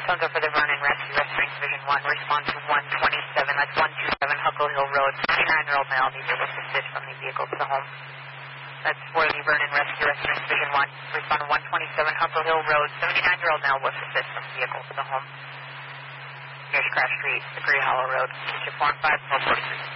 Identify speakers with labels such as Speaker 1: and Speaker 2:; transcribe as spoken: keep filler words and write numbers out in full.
Speaker 1: Sons up for the Vernon Rescue, Restoring Division one. Respond to one twenty-seven, that's one two seven Huckle Hill Road. seventy-nine-year-old male needs to assist from the vehicle to the home. That's for the Vernon Rescue, Restoring Division one. Respond to one twenty-seven Huckle Hill Road. seventy-nine-year-old male with assist from the vehicle to the home. Near Crash Street, Degree Hollow Road. Chip one five four forty-three.